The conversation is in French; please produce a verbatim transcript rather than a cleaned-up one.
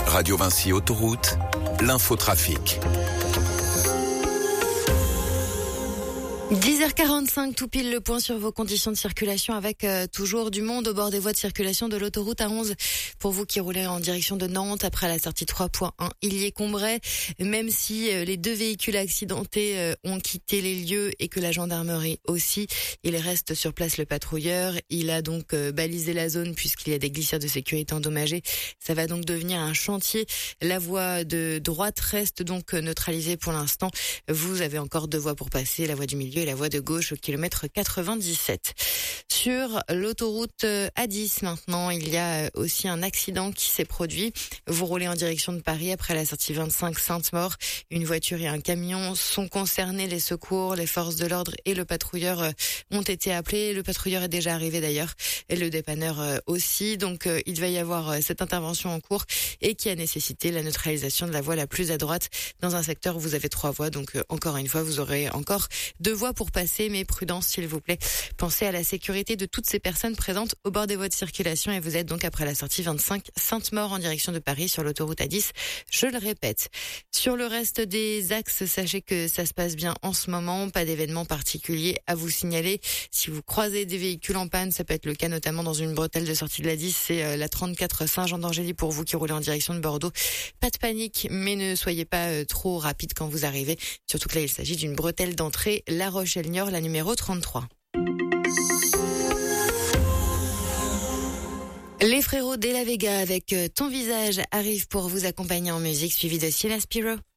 Radio Vinci Autoroute, l'infotrafic. dix heures quarante-cinq, tout pile le point sur vos conditions de circulation avec euh, toujours du monde au bord des voies de circulation de l'autoroute A onze. Pour vous qui roulez en direction de Nantes, après la sortie trois point un, Illier-Combray, même si euh, les deux véhicules accidentés euh, ont quitté les lieux et que la gendarmerie aussi, il reste sur place le patrouilleur. Il a donc euh, balisé la zone puisqu'il y a des glissières de sécurité endommagées. Ça va donc devenir un chantier. La voie de droite reste donc neutralisée pour l'instant. Vous avez encore deux voies pour passer, la voie du milieu et la voie de gauche au kilomètre quatre-vingt-dix-sept. Sur l'autoroute A dix maintenant, il y a aussi un accident qui s'est produit. Vous roulez en direction de Paris après la sortie vingt-cinq Sainte-Maure. Une voiture et un camion sont concernés. Les secours, les forces de l'ordre et le patrouilleur ont été appelés. Le patrouilleur est déjà arrivé d'ailleurs et le dépanneur aussi. Donc il va y avoir cette intervention en cours et qui a nécessité la neutralisation de la voie la plus à droite dans un secteur où vous avez trois voies. Donc encore une fois, vous aurez encore deux voies pour passer, mais prudence s'il vous plaît. Pensez à la sécurité de toutes ces personnes présentes au bord des voies de circulation et vous êtes donc après la sortie vingt-cinq Sainte-Maure en direction de Paris sur l'autoroute A dix. Je le répète. Sur le reste des axes, sachez que ça se passe bien en ce moment. Pas d'événement particulier à vous signaler. Si vous croisez des véhicules en panne, ça peut être le cas notamment dans une bretelle de sortie de l'A dix. C'est la trente-quatre Saint-Jean-d'Angély pour vous qui roulez en direction de Bordeaux. Pas de panique, mais ne soyez pas trop rapide quand vous arrivez. Surtout que là, il s'agit d'une bretelle d'entrée La Rochelle-Niort, la numéro trente-trois. Les frérots de la Vega avec Ton Visage arrivent pour vous accompagner en musique, suivi de Silas Spiro.